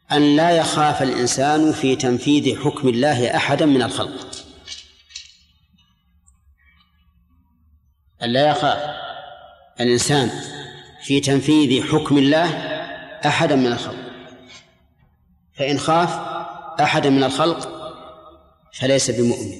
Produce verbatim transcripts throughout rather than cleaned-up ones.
أن لا يخاف الإنسان في تنفيذ حكم الله أحدا من الخلق، أن لا يخاف الإنسان في تنفيذ حكم الله أحدا من الخلق، فإن خاف أحدا من الخلق فليس بمؤمن.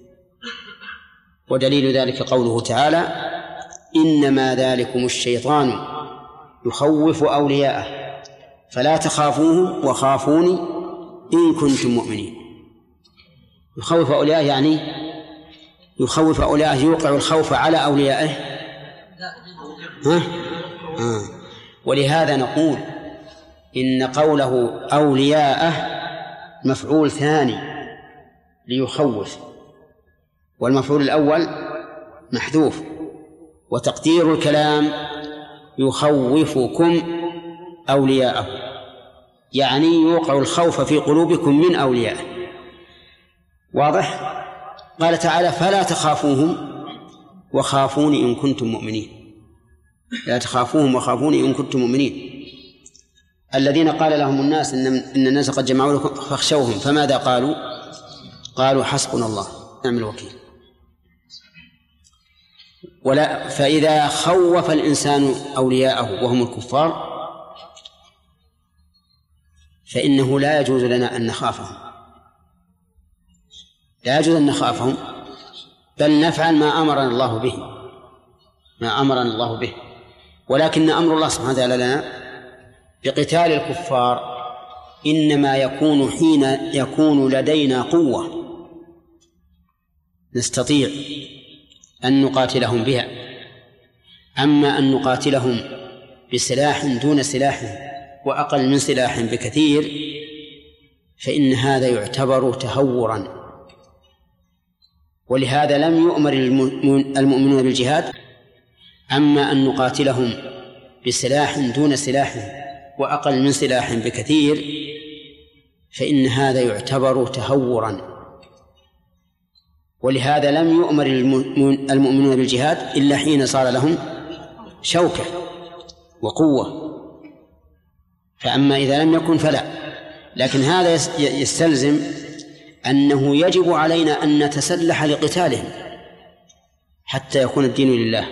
ودليل ذلك قوله تعالى: إنما ذلكم الشيطان يخوف أولياءه فلا تخافوه وخافوني إن كنتم مؤمنين. يخوف أولياءه يعني يخوف أولياءه، يوقع الخوف على أوليائه. ها؟ آه. ولهذا نقول إن قوله أولياءه مفعول ثاني ليخوف، والمفعول الأول محذوف، وتقدير الكلام يخوفكم أولياءه، يعني يوقع الخوف في قلوبكم من أوليائه. واضح؟ قال تعالى: فلا تخافوهم وخافوني إن كنتم مؤمنين. لا تخافوهم وخافوني إن كنتم مؤمنين. الذين قال لهم الناس إن, إن الناس قد جمعوا لكم فاخشوهم، فماذا قالوا؟ قالوا حسبنا الله نعم الوكيل. ولا فإذا خوف الإنسان أولياءه وهم الكفار فإنه لا يجوز لنا أن نخافهم، لا يجوز أن نخافهم، بل نفعل ما أمرنا الله به، ما أمرنا الله به. ولكن أمر الله سبحانه وتعالى لنا بقتال الكفار إنما يكون حين يكون لدينا قوة نستطيع أن نقاتلهم بها. أما أن نقاتلهم بسلاح دون سلاح وأقل من سلاح بكثير فإن هذا يعتبر تهورا. ولهذا لم يؤمر المؤمنون بالجهاد. أما أن نقاتلهم بسلاح دون سلاح وأقل من سلاح بكثير فإن هذا يعتبر تهورا. ولهذا لم يؤمر المؤمنون بالجهاد إلا حين صار لهم شوكة وقوة. فأما إذا لم يكن فلا. لكن هذا يستلزم أنه يجب علينا أن نتسلح لقتالهم حتى يكون الدين لله.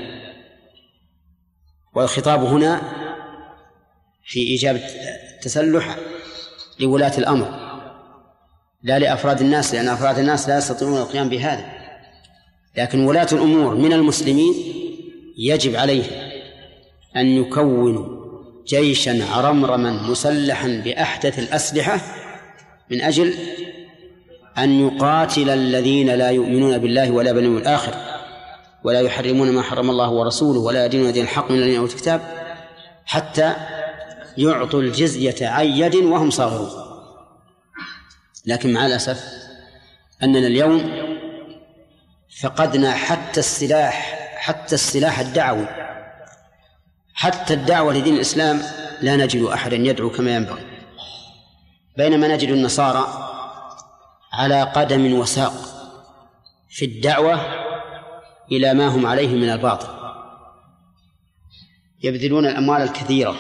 والخطاب هنا في إيجاب التسلح لولاة الأمر لا لأفراد الناس، لأن أفراد الناس لا يستطيعون القيام بهذا. لكن ولاة الأمور من المسلمين يجب عليهم أن يكونوا جيشا عرمرما مسلحا بأحدث الأسلحة من أجل أن يقاتل الذين لا يؤمنون بالله ولا باليوم الآخر ولا يحرمون ما حرم الله ورسوله ولا يدينون دين الحق من الذين أوتوا الكتاب حتى يعطوا الجزية عن يد وهم صاغرون. لكن مع الأسف أننا اليوم فقدنا حتى السلاح حتى السلاح الدعوي، حتى الدعوة لدين الإسلام لا نجد أحدا يدعو كما ينبغي، بينما نجد النصارى على قدم وساق في الدعوة إلى ما هم عليه من الباطل، يبذلون الأموال الكثيرة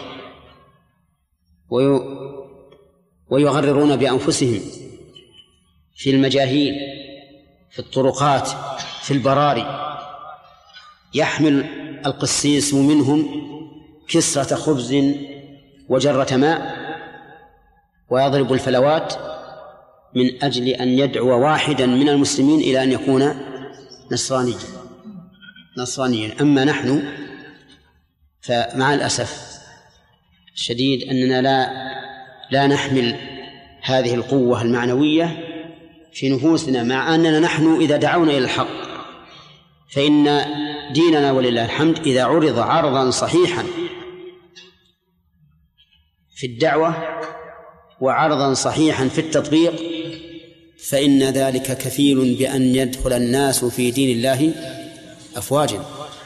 ويغررون بأنفسهم في المجاهيل في الطرقات في البراري. يحمل القسيس منهم كسرة خبز وجرة ماء ويضرب الفلوات من أجل أن يدعو واحدا من المسلمين إلى أن يكون نصرانيا نصرانيا. أما نحن فمع الأسف الشديد أننا لا لا نحمل هذه القوة المعنوية في نفوسنا، مع أننا نحن إذا دعونا إلى الحق فإن ديننا ولله الحمد إذا عرض عرضا صحيحا في الدعوة وعرضا صحيحا في التطبيق فإن ذلك كفيل بأن يدخل الناس في دين الله أفواجا.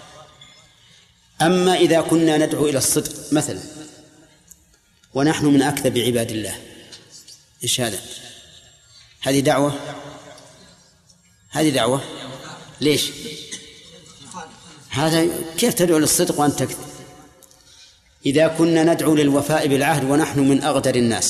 أما إذا كنا ندعو إلى الصدق مثلا ونحن من أكذب عباد الله، إيش هذا؟ هذه دعوة؟ هذه دعوة؟ ليش؟ هذا كيف تدعو للصدق وأنت تكذب؟ إذا كنا ندعو للوفاء بالعهد ونحن من أغدر الناس